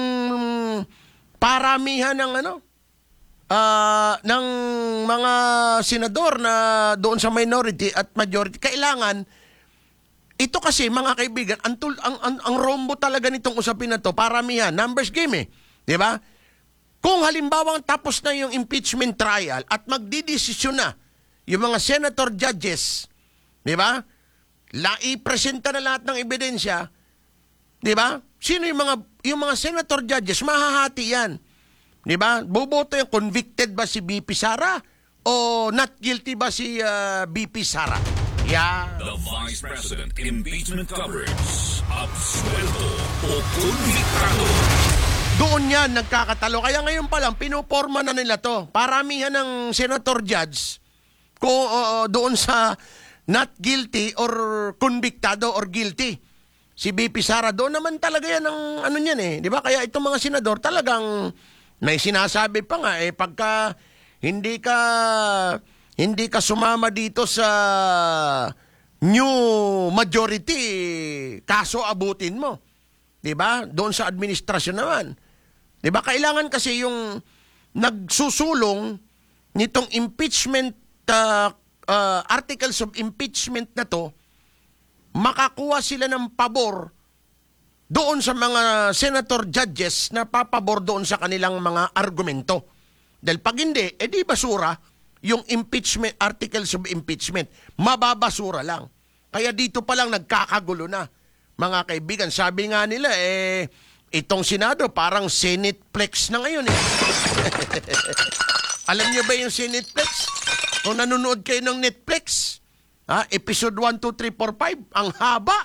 paramihan ng ano, Uh, ng mga senador na doon sa minority at majority. Kailangan, ito kasi mga kaibigan, ang, tul- ang, ang, ang rombo talaga nitong usapin na to, paramihan, numbers game eh. Di ba? Kung halimbawa tapos na yung impeachment trial at magdidesisyon na yung mga senator judges, di ba? La, i-presenta na lahat ng ebidensya, di ba? Sino yung mga, yung mga senator judges? Mahahati yan. Di ba? Boboto yung convicted ba si B P Sara o not guilty ba si uh, B P Sara? Yeah. The Vice President Impeachment Coverage. Absuelto o convictado. Doon yan nagkakatalo. Kaya ngayon pa lang, pinuporma na nila to. Paramihan ng senator judge ko uh, doon sa not guilty or convictado or guilty. Si B P Sara, doon naman talaga yan ang ano niyan eh. Di ba? Kaya itong mga senador talagang may sinasabi pa nga eh, pagka hindi ka hindi ka sumama dito sa new majority, kaso abutin mo. 'Di ba? Doon sa administrasyon naman. 'Di ba? Kailangan kasi yung nagsusulong nitong impeachment uh, uh, articles of impeachment na to, makakuha sila ng pabor doon sa mga senator judges na papabor doon sa kanilang mga argumento. Dahil pag hindi, edi basura yung impeachment, articles of impeachment. Mababasura lang. Kaya dito pa lang nagkakagulo na, mga kaibigan. Sabi nga nila, eh, itong Senado parang Senateplex na ngayon eh. Alam niyo ba yung Senateplex? Kung nanonood kayo ng Netflix, Ha? Episode one, two, three, four, five. Ang haba.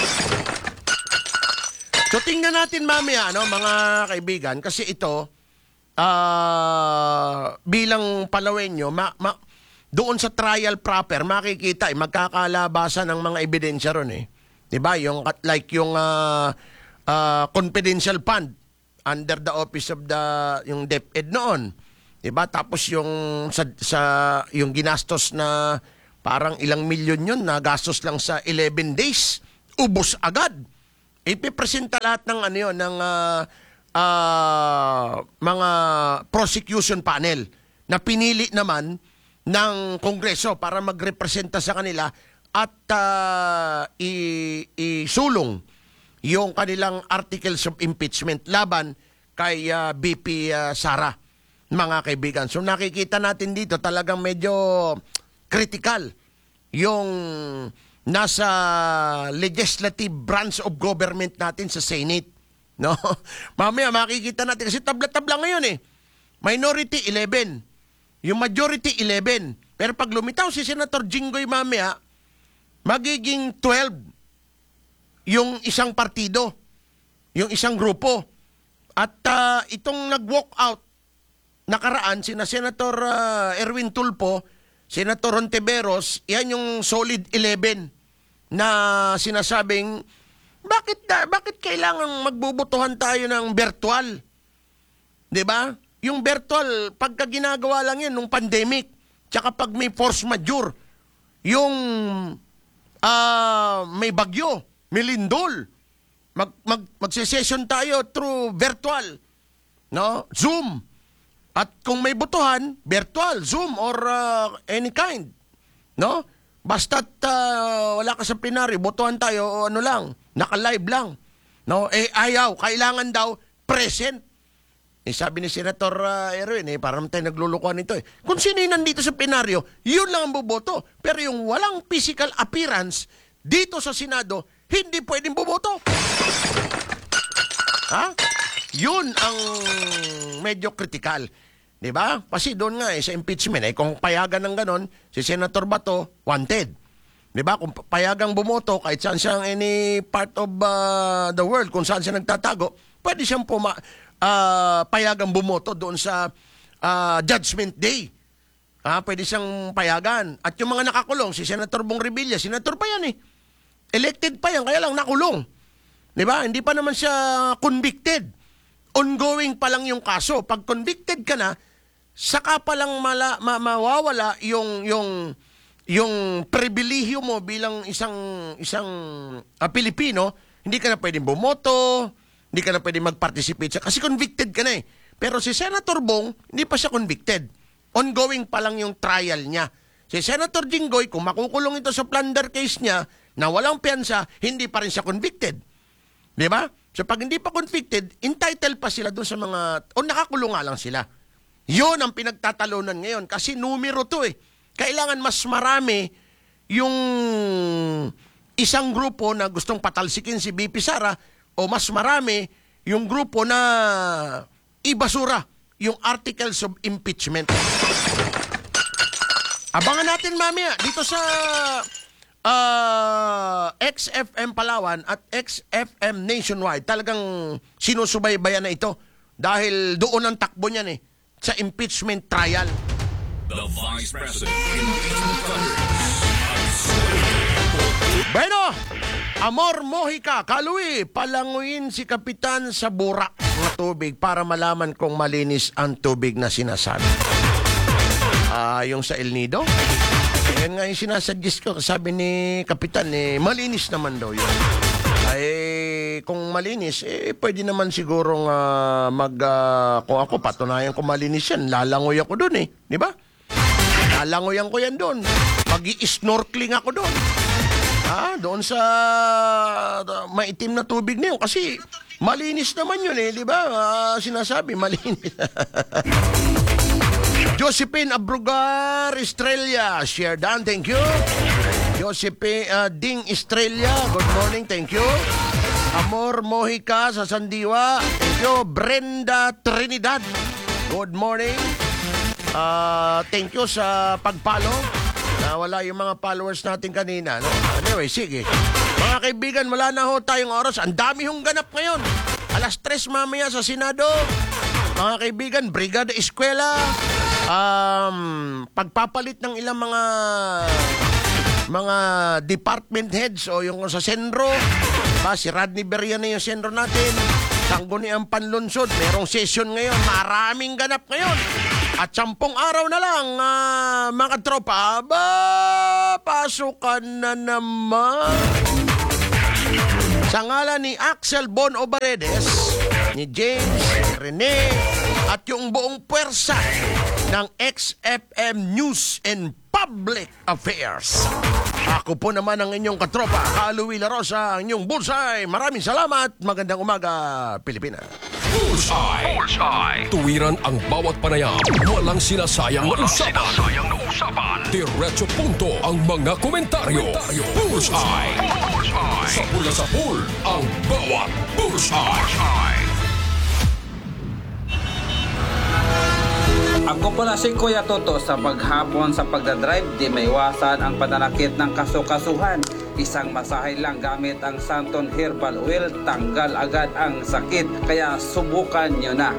So tingnan natin mamaya, no, mga kaibigan, kasi ito, uh, bilang Palawenyo, ma, ma, doon sa trial proper, makikita, eh, magkakalabasan ng mga ebidensya ron eh. Diba? Yung, like yung uh, uh, confidential fund under the office of the, yung DepEd noon. Diba? Tapos yung, sa, sa, yung ginastos na parang ilang milyon yun, na gastos lang sa eleven days, ubos agad. Ipipresenta lahat ng ano yun, ng uh, uh, mga prosecution panel na pinili naman ng Kongreso para magrepresenta sa kanila at uh, isulong yung kanilang articles of impeachment laban kay uh, B P uh, Sara, mga kaibigan. So nakikita natin dito talagang medyo critical yung nasa legislative branch of government natin sa Senate, no? Mamaya makikita natin kasi tabla-tabla ngayon eh. Minority eleven, yung majority eleven. Pero pag lumitaw si Senator Jinggoy mamaya, magiging twelve yung isang partido, yung isang grupo. At uh, itong nag-walk out nakaraan sina Senator uh, Erwin Tulfo, Senator Hontiveros, yan yung solid eleven na sinasabing bakit na, bakit kailangan magbubutuhan tayo ng virtual? 'Di ba? Yung virtual pagka ginagawa lang yan nung pandemic, tsaka pag may force majeure, yung uh, may bagyo, may lindol, mag mag magse-session tayo through virtual, no? Zoom. At kung may botohan, virtual, Zoom or uh, any kind, no? Basta't uh, wala ka sa plenary, botohan tayo o ano lang, naka-live lang. No? Eh ayaw, kailangan daw present. Eh sabi ni Senator uh, Erwin, eh parang tayo naglulukuhan nito eh. Kung sino yung nandito sa plenaryo, yun lang ang boboto. Pero yung walang physical appearance dito sa Senado, hindi pwedeng boboto. Ha? Yun ang medyo critical. Diba? Kasi doon nga eh, sa impeachment, eh, kung payagan ng ganon, si Senator Bato, wanted. Diba? Kung payagang bumoto, kahit saan siyang any part of uh, the world, kung saan siya nagtatago, pwede siyang puma, uh, payagang bumoto doon sa uh, Judgment Day. Ah, pwede siyang payagan. At yung mga nakakulong, si Senator Bong Revilla, senator pa yan eh. Elected pa yan, kaya lang nakulong. Diba? Hindi pa naman siya convicted. Ongoing pa lang yung kaso. Pag convicted ka na, saka pa lang mala, ma, mawawala yung yung yung pribilehyo mo bilang isang isang uh, Pilipino, hindi ka na pwedeng bumoto, hindi ka na pwedeng mag-participate kasi convicted ka na eh. Pero si Senator Bong, hindi pa siya convicted. Ongoing pa lang yung trial niya. Si Senator Jinggoy, kung makukulong ito sa plunder case niya na walang piyansa, hindi pa rin siya convicted. Di ba? So pag hindi pa convicted, entitled pa sila doon sa mga, o nakakulong nga lang sila. Yun ang pinagtatalunan ngayon kasi numero to eh. Kailangan mas marami yung isang grupo na gustong patalsikin si B P Sara o mas marami yung grupo na ibasura yung articles of impeachment. Abangan natin mamaya dito sa uh, X F M Palawan at X F M Nationwide. Talagang sinusubaybayan na ito dahil doon ang takbo niyan eh. Sa impeachment trial. The Vice President impeachment coverage. Bueno, Amor Mojica, Kaluwi, palanguin si Kapitan sa burak ng tubig para malaman kung malinis ang tubig na sinasabi. Ah, uh, yung sa El Nido? Yan nga yung sinasuggest ko. Sabi ni Kapitan, eh, malinis naman daw yun. Ay, kung malinis, eh, pwede naman sigurong uh, mag, uh, kung ako patunayan kung malinis yan, lalangoy ako doon eh. Di ba? Lalangoyan ko yan doon. Mag-i-snorkeling ako doon. Ha? Doon sa uh, maitim na tubig na yun. Kasi malinis naman yun eh. Di ba? Uh, sinasabi, malinis. Josephine Abrugar, Estrella. Share done, thank you. Josephine uh, Ding Estrella, good morning, thank you. Amor Mojica sa Sandiwa, thank you. Brenda Trinidad, good morning. Uh, thank you sa pagpalo. nawala yung mga followers natin kanina. No? Anyway, sige. Mga kaibigan, wala na ho tayong oras. Ang dami hong ganap ngayon. Alas tres mamaya sa Senado. Mga kaibigan, Brigada Eskwela. Um, pagpapalit ng ilang mga mga department heads o yung sa sendro. Ba, si Rodney Berria na yung sendro natin. Sangguniang Panlunsod. Merong session ngayon. Maraming ganap ngayon. At sampung araw na lang, uh, mga tropa, ba, pasukan na naman. Sa ngalan ni Axel Bon Obaredes, ni James, Rene, at yung buong puwersa ng X F M News and Public Affairs. Ako po naman ang inyong katropa, Louie La Rosa, ang inyong Bullseye. Maraming salamat. Magandang umaga, Pilipinas. Bullseye. Bullseye. Tuwiran ang bawat panayam. Walang sinasayang na usapan. Sinasayang na usapan. Diretso punto ang mga komentaryo. komentaryo. Bullseye. Bullseye. Sa pula sa pool, ang bawat Bullseye. Bullseye. Ako pala si Kuya Toto. Sa paghapon sa pagdadrive, di maiwasan ang pananakit ng kasukasuhan. Isang masahe lang gamit ang Santon Herbal Oil, tanggal agad ang sakit. Kaya subukan nyo na.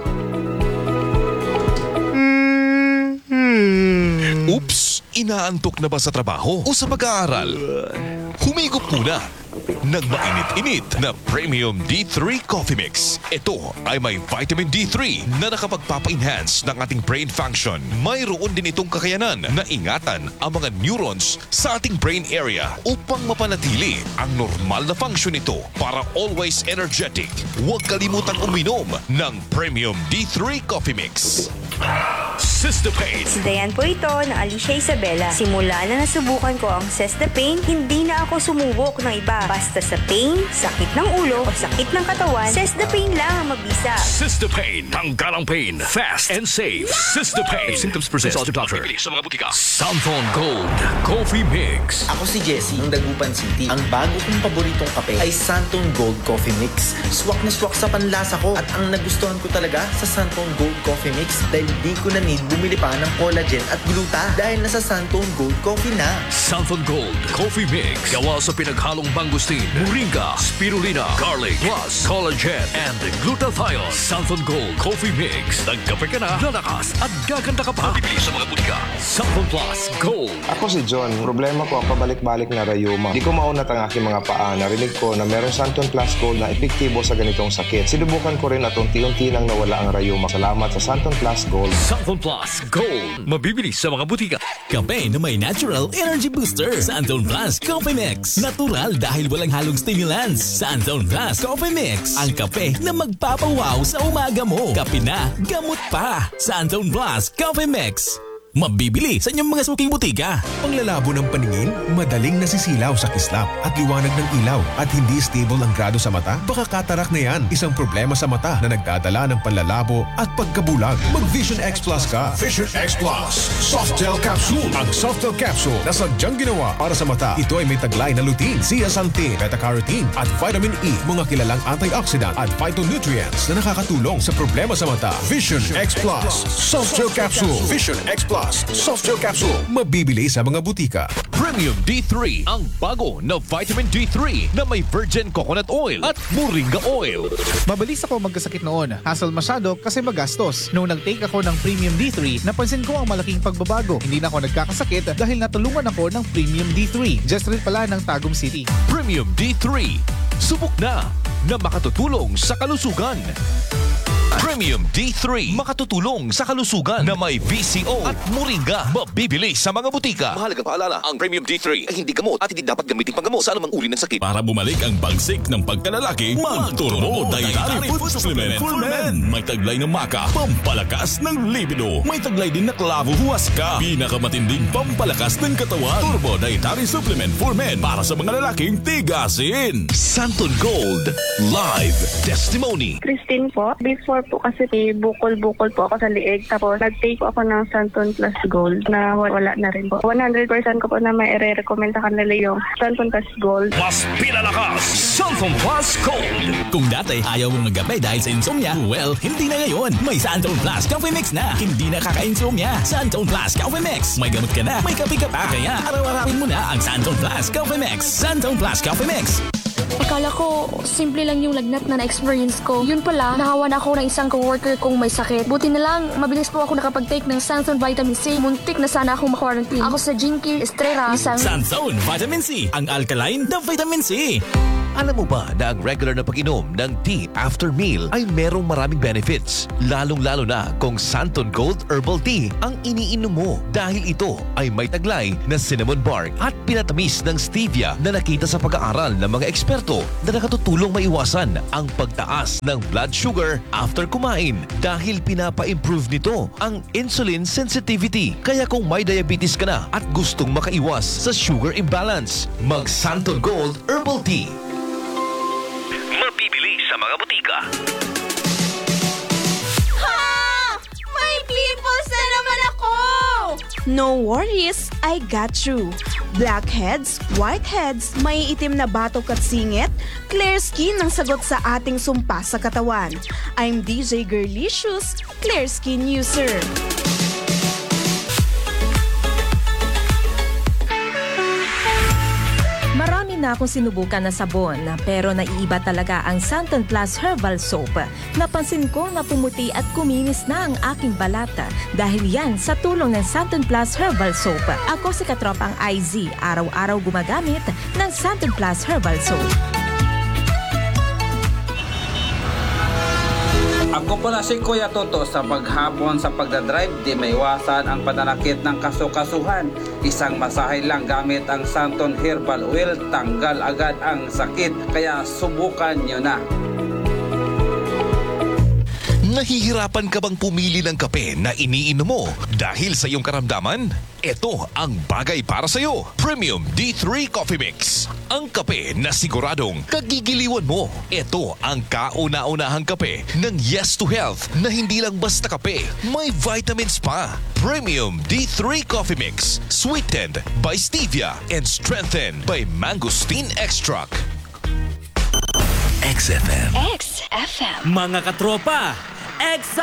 Oops! Inaantok na ba sa trabaho o sa pag-aaral? Humigop muna ng mainit-init na Premium D three Coffee Mix. Ito ay may vitamin D three na nakapagpapa-enhance ng ating brain function. Mayroon din itong kakayanan na ingatan ang mga neurons sa ating brain area upang mapanatili ang normal na function nito para always energetic. Huwag kalimutang uminom ng Premium D three Coffee Mix. Cestipane. Si Dayan po ito na Alicia Isabela. Simula na nasubukan ko ang Cestipane, hindi na ako sumubok ng iba. Basta sa pain, sakit ng ulo o sakit ng katawan, Cestipane lang ang mabisa. Cestipane. Tanggal ang pain. Fast and safe. Cestipane. If symptoms persist, consult your doctor. Sa mga butika. Santon Gold Coffee Mix. Ako si Jesse ng Dagupan City. Ang bago kong paboritong kape ay Santon Gold Coffee Mix. Swak na swak sa panlasa ko at ang nagustuhan ko talaga sa Santon Gold Coffee Mix dahil di ko na need bumili pa ng collagen at gluta dahil nasa Santon Gold Coffee na. Santon Gold Coffee Mix. Gawa sa pinaghalong mangustin, moringa, spirulina, garlic, plus collagen and glutathione. Santon Gold Coffee Mix. Nagkape ka na, lalakas at gaganda ka pa. Bibili sa mga butika. Santon Plus Gold. Ako si John. Problema ko ang pabalik-balik na rayuma. Di ko maunat ang aking mga paa. Narinig ko na merong Santon Plus Gold na epektibo sa ganitong sakit. Sinubukan ko rin at unti-unti nang nawala ang rayuma. Salamat sa Santon Plus Gold. Santon Plus Gold. Mabibili sa mga butika. Kape na may natural energy booster. Santon Plus Coffee Mix. Natural dahil walang halong stimulants. Santon Plus Coffee Mix. Ang kape na magpapawaw sa umaga mo. Kape na, gamot pa. Santon Plus Coffee Mix. Mabibili sa inyong mga suking butika. Panglalabo ng paningin, madaling nasisilaw sa kislap at liwanag ng ilaw at hindi stable ang grado sa mata? Baka katarak na yan, isang problema sa mata na nagdadala ng panlalabo at pagkabulag. Mag-Vision X Plus ka. Vision X Plus. Soft Gel Capsule. Ang Soft Gel Capsule na sadyang ginawa para sa mata. Ito ay may taglay na lutein, zeaxanthin, beta-carotene at vitamin E, mga kilalang antioxidant at phytonutrients na nakakatulong sa problema sa mata. Vision X Plus. Soft Gel Capsule. Vision X Plus. Soft Gel Capsule. Mabibili sa mga butika. Premium D three, ang bago na vitamin D three na may virgin coconut oil at moringa oil. Mabilis ako magkasakit noon. Hassle masyado kasi magastos. Nung nag-take ako ng Premium D three, napansin ko ang malaking pagbabago. Hindi na ako nagkakasakit dahil natulungan ako ng Premium D three. Just rin pala ng Tagum City. Premium D three. Subok na na makatutulong sa kalusugan. Premium D three, makatutulong sa kalusugan na may V C O at moringa. Mabibili sa mga butika. Mahalagang paalala, ang Premium D three ay hindi gamot at hindi dapat gamitin panggamot sa anumang uri ng sakit. Para bumalik ang bagsik ng pagkalalaki, mag-Turbo Dietary Food Supplement for Men. May taglay na maka, pampalakas ng libido. May taglay din na klavo huwaska, pinakamatinding pampalakas ng katawan. Turbo Dietary Supplement for Men para sa mga lalaking tigasin. Santon Gold Live Testimony. Christine po, before po po kasi eh, bukol-bukol po ako sa liig. Tapos nag-take po ako ng Santon Plus Gold na wala na rin po. one hundred percent ko po na may i-recommend sa kanila yung Santon Plus Gold. Mas pinalakas, Santon Plus Gold. Kung dati ayaw mong magkape dahil sa insomnia, well, hindi na ngayon. May Santon Plus Coffee Mix na. Hindi na kaka-insomnia. Santon Plus Coffee Mix. May gamot ka na, may kape ka pa. Kaya araw-arawin mo na ang Santon Plus Coffee Mix. Santon Plus Coffee Mix. Akala ko, simple lang yung lagnat na na-experience ko. Yun pala, nahawan ako ng isang coworker kong may sakit. Buti na lang, mabilis po ako nakapag-take ng Santon Vitamin C. Muntik na sana akong ma-quarantine. Ako sa Jinky Estrella, isang... Santon Vitamin C. Ang alkaline na vitamin C. Alam mo ba na ang regular na pag-inom ng tea after meal ay merong maraming benefits? Lalong-lalo na kung Santon Gold Herbal Tea ang iniinom mo dahil ito ay may taglay na cinnamon bark at pinatamis ng stevia na nakita sa pag-aaral ng mga eksperto na nakatutulong maiwasan ang pagtaas ng blood sugar after kumain dahil pinapa-improve nito ang insulin sensitivity. Kaya kung may diabetes ka na at gustong makaiwas sa sugar imbalance, mag Santon Gold Herbal Tea. Mabibili sa mga butika. Ha! May pimples na naman ako! No worries, I got you. Blackheads, whiteheads, may itim na batok at singit, clear skin ang sagot sa ating sumpa sa katawan. I'm D J Girlicious, Clear Skin User. Marami na akong sinubukan na sabon, pero naiiba talaga ang Santon Plus Herbal Soap. Napansin ko na pumuti at kuminis na ang aking balat dahil yan sa tulong ng Santon Plus Herbal Soap. Ako si Katropang I Z, araw-araw gumagamit ng Santon Plus Herbal Soap. Ako pala si Kuya Toto. Sa paghapon sa pagdadrive, di maiwasan ang pananakit ng kasukasuhan. Isang masahe lang gamit ang Santon Herbal Oil, tanggal agad ang sakit. Kaya subukan nyo na. Nahihirapan ka bang pumili ng kape na iniinom mo dahil sa iyong karamdaman? Ito ang bagay para sa iyo. Premium D three Coffee Mix. Ang kape na siguradong kagigiliwan mo. Ito ang kauna-unahang kape ng Yes to Health na hindi lang basta kape, may vitamins pa. Premium D three Coffee Mix. Sweetened by stevia and strengthened by mangosteen extract. X F M. X F M. Mga katropa, X